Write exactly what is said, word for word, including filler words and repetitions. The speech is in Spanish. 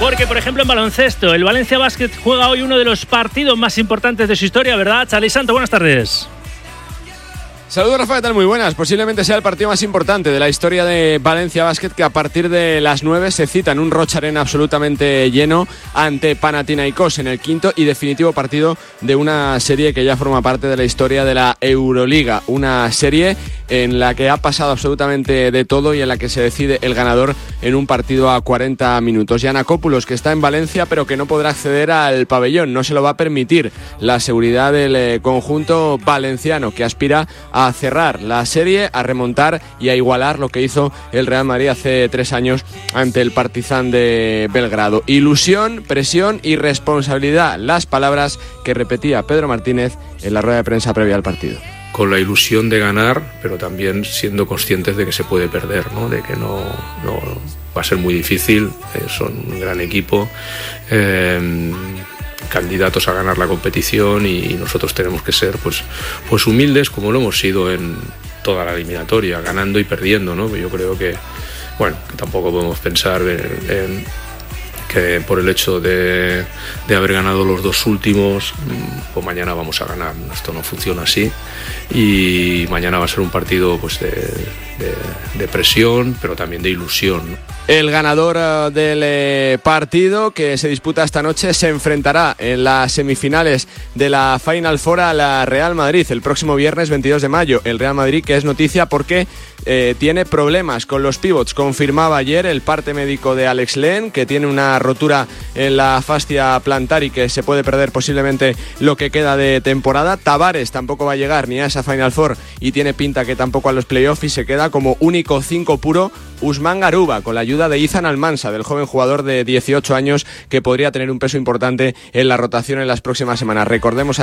Porque, por ejemplo, en baloncesto, el Valencia Basket juega hoy uno de los partidos más importantes de su historia, ¿verdad? Charly Santo, buenas tardes. Saludos, Rafa, ¿qué tal? Muy buenas. Posiblemente sea el partido más importante de la historia de Valencia Basket, que a partir de las nueve se cita en un Roig Arena absolutamente lleno ante Panathinaikos en el quinto y definitivo partido de una serie que ya forma parte de la historia de la Euroliga. Una serie en la que ha pasado absolutamente de todo y en la que se decide el ganador en un partido a cuarenta minutos. Giannakopoulos, que está en Valencia pero que no podrá acceder al pabellón, no se lo va a permitir la seguridad del conjunto valenciano, que aspira a a cerrar la serie, a remontar y a igualar lo que hizo el Real Madrid hace tres años ante el Partizan de Belgrado. Ilusión, presión y responsabilidad, las palabras que repetía Pedro Martínez en la rueda de prensa previa al partido. Con la ilusión de ganar, pero también siendo conscientes de que se puede perder, ¿no? De que no, no va a ser muy difícil, eh, son un gran equipo, eh, candidatos a ganar la competición, y nosotros tenemos que ser pues, pues humildes, como lo hemos sido en toda la eliminatoria, ganando y perdiendo, ¿no? Yo creo que, bueno, que tampoco podemos pensar en, en que por el hecho de, de haber ganado los dos últimos, pues mañana vamos a ganar. Esto no funciona así, y mañana va a ser un partido pues de, de, de presión, pero también de ilusión, ¿no? El ganador del partido que se disputa esta noche se enfrentará en las semifinales de la Final Four a la Real Madrid el próximo viernes veintidós de mayo. El Real Madrid, que es noticia porque eh, tiene problemas con los pivots. Confirmaba ayer el parte médico de Alex Len, que tiene una rotura en la fascia plantar y que se puede perder posiblemente lo que queda de temporada. Tavares tampoco va a llegar ni a esa Final Four y tiene pinta que tampoco a los playoffs, y se queda como único cinco puro Usman Garuba, con la ayuda de Izan Almansa, del joven jugador de dieciocho años que podría tener un peso importante en la rotación en las próximas semanas. Recordemos